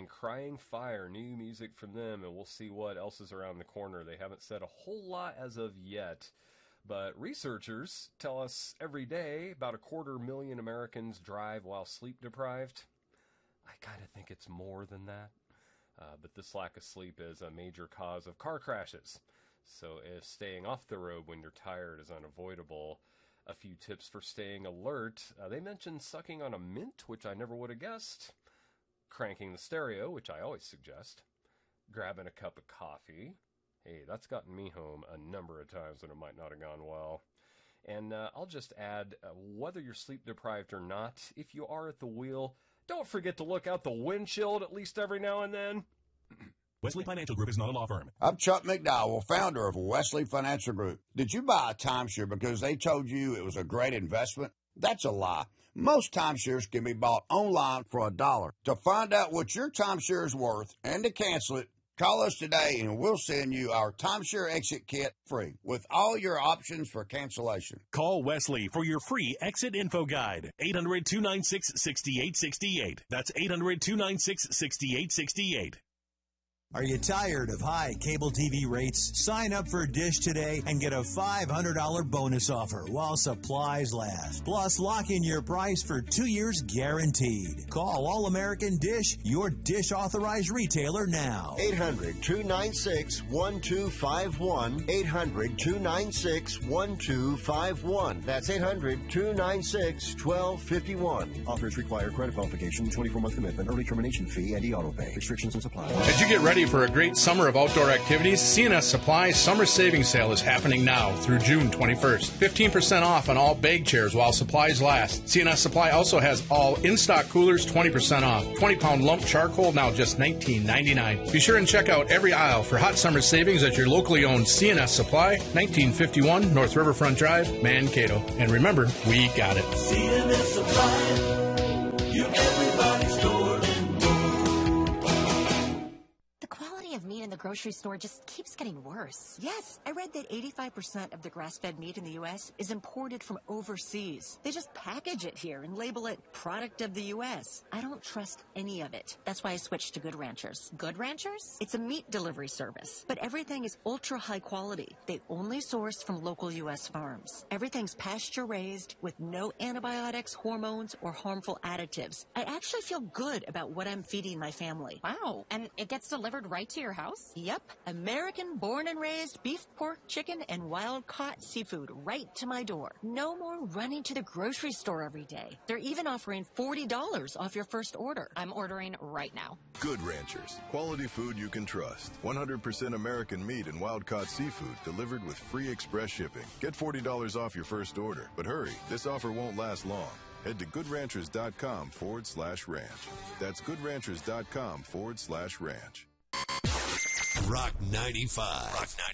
and Crying Fire, new music from them, and we'll see what else is around the corner. They haven't said a whole lot as of yet, but researchers tell us every day about 250,000 Americans drive while sleep deprived. I kind of think it's more than that, but this lack of sleep is a major cause of car crashes. So if staying off the road when you're tired is unavoidable, a few tips for staying alert. They mentioned sucking on a mint, which I never would have guessed. Cranking the stereo, which I always suggest. Grabbing a cup of coffee. Hey, that's gotten me home a number of times when it might not have gone well. And I'll just add, whether you're sleep deprived or not, if you are at the wheel, don't forget to look out the windshield at least every now and then. Wesley Financial Group is not a law firm. I'm Chuck McDowell, founder of Wesley Financial Group. Did you buy a timeshare because they told you it was a great investment? That's a lie. Most timeshares can be bought online for $1. To find out what your timeshare is worth and to cancel it, call us today and we'll send you our timeshare exit kit free with all your options for cancellation. Call Wesley for your free exit info guide. 800-296-6868. That's 800-296-6868. Are you tired of high cable TV rates? Sign up for Dish today and get a $500 bonus offer while supplies last. Plus, lock in your price for 2 years guaranteed. Call All American Dish, your Dish authorized retailer now. 800-296-1251. 800-296-1251. That's 800-296-1251. Offers require credit qualification, 24-month commitment, early termination fee, and e-auto pay. Restrictions and supply. Did you get ready for a great summer of outdoor activities? CNS Supply Summer Savings Sale is happening now through June 21st. 15% off on all bag chairs while supplies last. CNS Supply also has all in-stock coolers 20% off. 20-pound lump charcoal now just $19.99. Be sure and check out every aisle for hot summer savings at your locally owned CNS Supply, 1951 North Riverfront Drive, Mankato. And remember, we got it. CNS Supply, your everybody's store. The quality of meat in the grocery store just keeps getting worse. Yes, I read that 85% of the grass-fed meat in the U.S. is imported from overseas. They just package it here and label it product of the U.S. I don't trust any of it. That's why I switched to Good Ranchers. Good Ranchers? It's a meat delivery service, but everything is ultra high quality. They only source from local U.S. farms. Everything's pasture-raised with no antibiotics, hormones, or harmful additives. I actually feel good about what I'm feeding my family. Wow, and it gets delivered right to your house? Yep. American born and raised beef, pork, chicken, and wild-caught seafood right to my door. No more running to the grocery store every day. They're even offering $40 off your first order. I'm ordering right now. Good Ranchers. Quality food you can trust. 100% American meat and wild-caught seafood delivered with free express shipping. Get $40 off your first order. But hurry, this offer won't last long. Head to goodranchers.com/ranch. That's goodranchers.com/ranch. Rock 95. Rock 95.